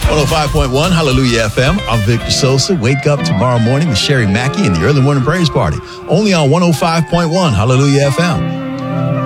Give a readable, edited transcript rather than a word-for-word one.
105.1 Hallelujah FM. I'm Victor Sosa. Wake up tomorrow morning with Sherry Mackey and the Early Morning Praise Party. Only on 105.1 Hallelujah FM.